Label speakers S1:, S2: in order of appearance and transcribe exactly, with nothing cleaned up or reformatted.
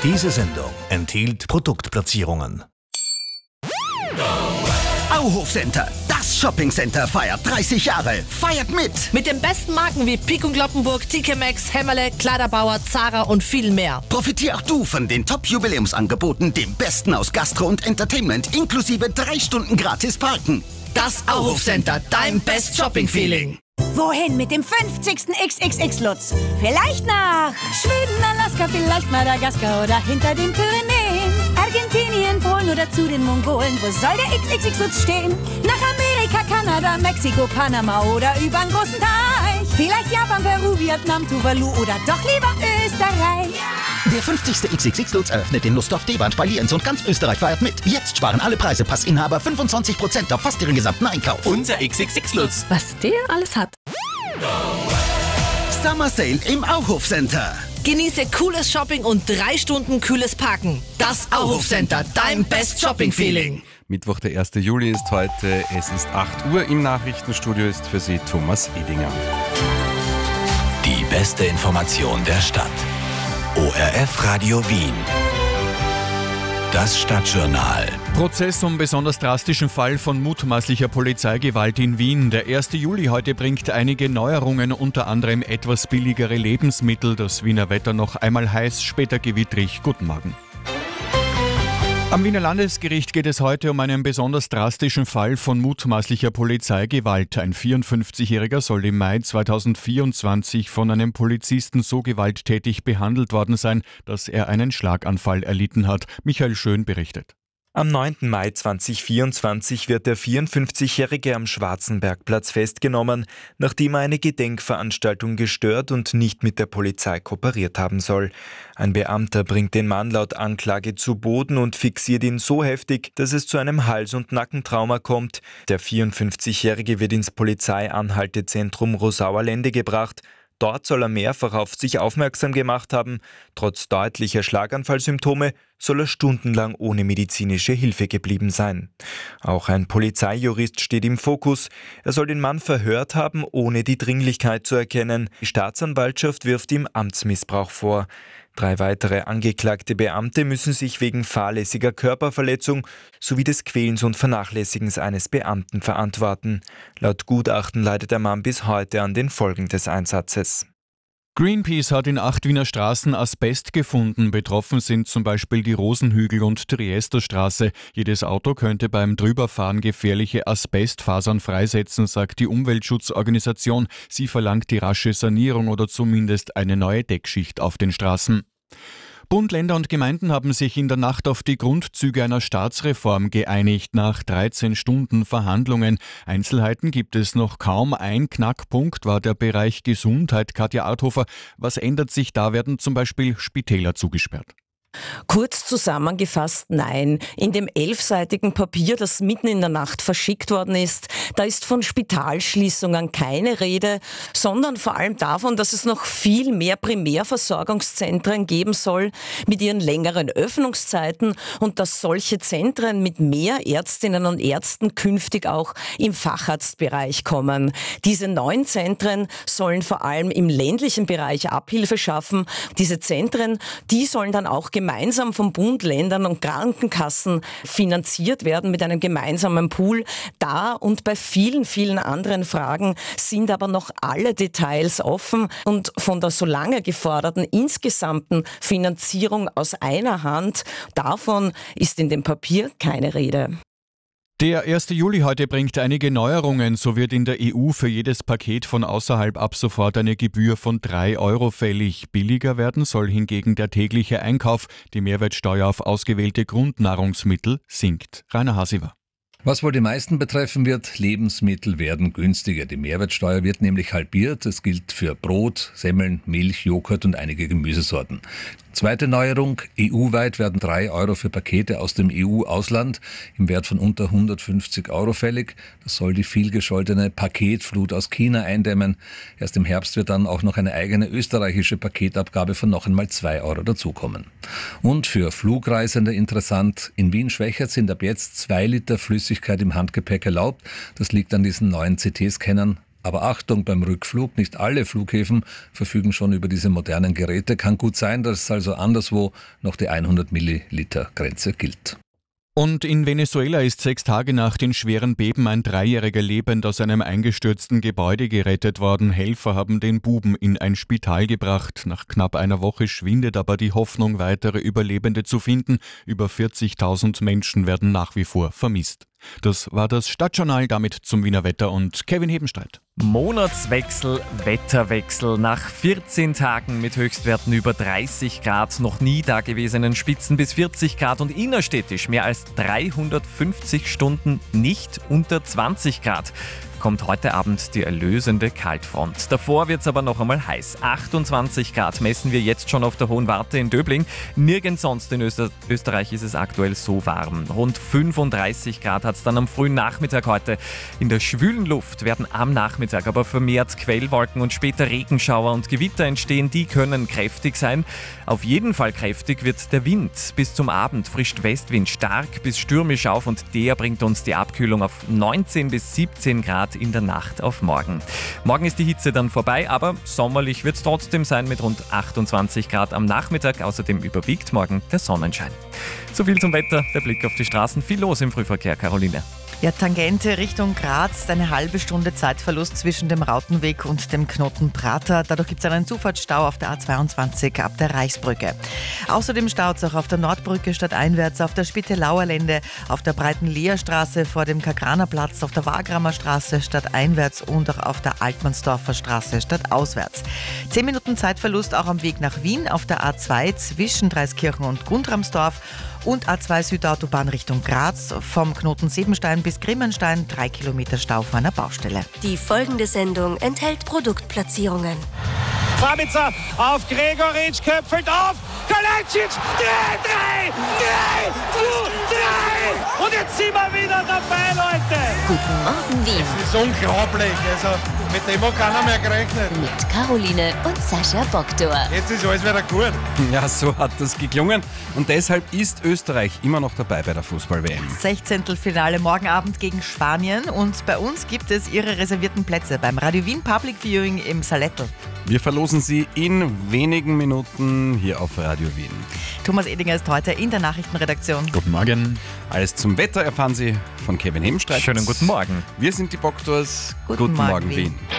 S1: Diese Sendung enthielt Produktplatzierungen.
S2: Auhof Center, das Shoppingcenter feiert dreißig Jahre. Feiert mit!
S3: Mit den besten Marken wie Pik und Kloppenburg, T K Maxx, Hämmerle, Kleiderbauer, Zara und viel mehr.
S2: Profitier auch du von den Top-Jubiläumsangeboten, dem Besten aus Gastro und Entertainment, inklusive drei Stunden gratis Parken.
S3: Das Auhof Center, dein Best Shopping Feeling.
S4: Wohin mit dem fünfzigsten X X X-Lutz? Vielleicht nach Schweden, Alaska, vielleicht Madagaskar oder hinter den Pyrenäen. Argentinien, Polen oder zu den Mongolen. Wo soll der X X X-Lutz stehen? Nach Amerika, Kanada, Mexiko, Panama oder über einen großen Teich. Vielleicht Japan, Peru, Vietnam, Tuvalu oder doch lieber Österreich.
S2: Der fünfzigste X X X-Lutz eröffnet den Lustdorf-D-Band bei Lienz und ganz Österreich feiert mit. Jetzt sparen alle Preise Passinhaber fünfundzwanzig Prozent auf fast ihren gesamten Einkauf.
S5: Unser X X X-Lutz.
S3: Was der alles hat.
S2: Summer Sale im Auhof Center.
S3: Genieße cooles Shopping und drei Stunden kühles Parken. Das Auhof Center, dein Best Shopping Feeling.
S6: Mittwoch, der erste Juli ist heute. Es ist acht Uhr. Im Nachrichtenstudio ist für Sie Thomas Edinger.
S1: Die beste Information der Stadt. O R F Radio Wien. Das Stadtjournal.
S7: Prozess um besonders drastischen Fall von mutmaßlicher Polizeigewalt in Wien. Der erste Juli heute bringt einige Neuerungen, unter anderem etwas billigere Lebensmittel. Das Wiener Wetter noch einmal heiß, später gewittrig. Guten Morgen. Am Wiener Landesgericht geht es heute um einen besonders drastischen Fall von mutmaßlicher Polizeigewalt. Ein vierundfünfzigjähriger soll im Mai zweitausendvierundzwanzig von einem Polizisten so gewalttätig behandelt worden sein, dass er einen Schlaganfall erlitten hat. Michael Schön berichtet.
S8: Am neunten Mai zweitausendvierundzwanzig wird der vierundfünfzigjährige am Schwarzenbergplatz festgenommen, nachdem er eine Gedenkveranstaltung gestört und nicht mit der Polizei kooperiert haben soll. Ein Beamter bringt den Mann laut Anklage zu Boden und fixiert ihn so heftig, dass es zu einem Hals- und Nackentrauma kommt. Der vierundfünfzigjährige wird ins Polizeianhaltezentrum Rosauer Lände gebracht. Dort soll er mehrfach auf sich aufmerksam gemacht haben. Trotz deutlicher Schlaganfallsymptome soll er stundenlang ohne medizinische Hilfe geblieben sein. Auch ein Polizeijurist steht im Fokus. Er soll den Mann verhört haben, ohne die Dringlichkeit zu erkennen. Die Staatsanwaltschaft wirft ihm Amtsmissbrauch vor. Drei weitere angeklagte Beamte müssen sich wegen fahrlässiger Körperverletzung sowie des Quälens und Vernachlässigens eines Beamten verantworten. Laut Gutachten leidet der Mann bis heute an den Folgen des Einsatzes.
S7: Greenpeace hat in acht Wiener Straßen Asbest gefunden. Betroffen sind zum Beispiel die Rosenhügel- und Triesterstraße. Jedes Auto könnte beim Drüberfahren gefährliche Asbestfasern freisetzen, sagt die Umweltschutzorganisation. Sie verlangt die rasche Sanierung oder zumindest eine neue Deckschicht auf den Straßen. Bund, Länder und Gemeinden haben sich in der Nacht auf die Grundzüge einer Staatsreform geeinigt, nach dreizehn Stunden Verhandlungen. Einzelheiten gibt es noch kaum. Ein Knackpunkt war der Bereich Gesundheit. Katja Arthofer, was ändert sich da? Werden zum Beispiel Spitäler zugesperrt?
S9: Kurz zusammengefasst, nein. In dem elfseitigen Papier, das mitten in der Nacht verschickt worden ist, da ist von Spitalschließungen keine Rede, sondern vor allem davon, dass es noch viel mehr Primärversorgungszentren geben soll mit ihren längeren Öffnungszeiten und dass solche Zentren mit mehr Ärztinnen und Ärzten künftig auch im Facharztbereich kommen. Diese neuen Zentren sollen vor allem im ländlichen Bereich Abhilfe schaffen. Diese Zentren, die sollen dann auch gemeinsam vom Bund, Ländern und Krankenkassen finanziert werden mit einem gemeinsamen Pool. Da und bei vielen, vielen anderen Fragen sind aber noch alle Details offen und von der so lange geforderten insgesamten Finanzierung aus einer Hand, davon ist in dem Papier keine Rede.
S7: Der erste Juli heute bringt einige Neuerungen. So wird in der E U für jedes Paket von außerhalb ab sofort eine Gebühr von drei Euro fällig. Billiger werden soll hingegen der tägliche Einkauf. Die Mehrwertsteuer auf ausgewählte Grundnahrungsmittel sinkt. Rainer Hasiver.
S10: Was wohl die meisten betreffen wird, Lebensmittel werden günstiger. Die Mehrwertsteuer wird nämlich halbiert. Das gilt für Brot, Semmeln, Milch, Joghurt und einige Gemüsesorten. Zweite Neuerung, E U-weit werden drei Euro für Pakete aus dem E U-Ausland im Wert von unter hundertfünfzig Euro fällig. Das soll die vielgescholtene Paketflut aus China eindämmen. Erst im Herbst wird dann auch noch eine eigene österreichische Paketabgabe von noch einmal zwei Euro dazukommen. Und für Flugreisende interessant, in Wien-Schwächert sind ab jetzt zwei Liter Flüssigkeit im Handgepäck erlaubt. Das liegt an diesen neuen C T-Scannern. Aber Achtung beim Rückflug, nicht alle Flughäfen verfügen schon über diese modernen Geräte. Kann gut sein, dass also anderswo noch die hundert Milliliter Grenze gilt.
S7: Und in Venezuela ist sechs Tage nach den schweren Beben ein Dreijähriger lebend aus einem eingestürzten Gebäude gerettet worden. Helfer haben den Buben in ein Spital gebracht. Nach knapp einer Woche schwindet aber die Hoffnung, weitere Überlebende zu finden. Über vierzigtausend Menschen werden nach wie vor vermisst. Das war das Stadtjournal, damit zum Wiener Wetter und Kevin Hebenstreit.
S5: Monatswechsel, Wetterwechsel. Nach vierzehn Tagen mit Höchstwerten über dreißig Grad, noch nie dagewesenen Spitzen bis vierzig Grad und innerstädtisch mehr als dreihundertfünfzig Stunden nicht unter zwanzig Grad. Kommt heute Abend die erlösende Kaltfront. Davor wird es aber noch einmal heiß. achtundzwanzig Grad messen wir jetzt schon auf der Hohen Warte in Döbling. Nirgends sonst in Öster- Österreich ist es aktuell so warm. Rund fünfunddreißig Grad hat es dann am frühen Nachmittag heute. In der schwülen Luft werden am Nachmittag aber vermehrt Quellwolken und später Regenschauer und Gewitter entstehen. Die können kräftig sein. Auf jeden Fall kräftig wird der Wind. Bis zum Abend frischt Westwind stark bis stürmisch auf und der bringt uns die Abkühlung auf neunzehn bis siebzehn Grad in der Nacht auf morgen. Morgen ist die Hitze dann vorbei, aber sommerlich wird es trotzdem sein mit rund achtundzwanzig Grad am Nachmittag. Außerdem überwiegt morgen der Sonnenschein. So viel zum Wetter, der Blick auf die Straßen. Viel los im Frühverkehr, Caroline.
S11: Ja, Tangente Richtung Graz, eine halbe Stunde Zeitverlust zwischen dem Rautenweg und dem Knoten Prater. Dadurch gibt es einen Zufahrtsstau auf der A zweiundzwanzig ab der Reichsbrücke. Außerdem staut es auch auf der Nordbrücke stadteinwärts, auf der Spittelauer Lände, auf der breiten Leerstraße vor dem Kagranerplatz, auf der Wagramer Straße stadteinwärts und auch auf der Altmannsdorfer Straße stadtauswärts. Zehn Minuten Zeitverlust auch am Weg nach Wien auf der A zwei zwischen Dreiskirchen und Guntramsdorf. Und A zwei Südautobahn Richtung Graz, vom Knoten Sebenstein bis Grimmenstein, drei Kilometer Stau vor einer Baustelle.
S12: Die folgende Sendung enthält Produktplatzierungen.
S13: Fabitzer auf Gregoritsch, köpfelt auf, Kalajdzic, drei, drei, drei, zwei, drei. Und jetzt sind wir wieder dabei, Leute.
S12: Guten Morgen, Wien.
S13: Das ist unglaublich, also mit dem hat keiner mehr gerechnet.
S12: Mit Caroline und Sascha Boktor.
S13: Jetzt ist alles wieder gut.
S6: Ja, so hat das geklungen und deshalb ist Österreich immer noch dabei bei der Fußball-W M.
S11: Sechzehntelfinale morgen Abend gegen Spanien und bei uns gibt es ihre reservierten Plätze beim Radio Wien Public Viewing im Salettl.
S6: Wir verlosen sie in wenigen Minuten hier auf Radio Wien.
S11: Thomas Edinger ist heute in der Nachrichtenredaktion.
S7: Guten Morgen.
S6: Alles zum Wetter erfahren Sie von Kevin Hebenstreit.
S5: Schönen guten Morgen.
S6: Wir sind die Boktors.
S11: Guten, guten Morgen, Morgen, Wien. Wien.